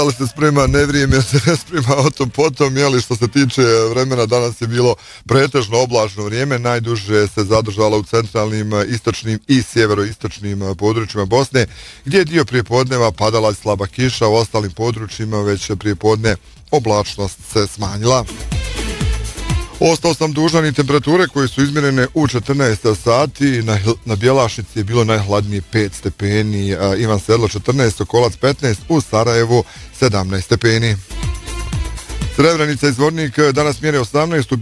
Ali se sprema nevrijeme, se ne sprema o tom potom, jeli što se tiče vremena, danas je bilo pretežno oblačno vrijeme, najduže se zadržalo u centralnim, istočnim i sjeveroistočnim područjima Bosne, gdje je dio prijepodneva padala slaba kiša, u ostalim područjima već prijepodne oblačnost se smanjila. Ostao sam dužan i temperature koje su izmjerene u 14 sati. Na Bjelašnici je bilo najhladnije 5 stepeni, Ivan Sedlo 14, Sokolac 15, u Sarajevu 17 stepeni. Srebrenica i Zvornik danas mjere 18,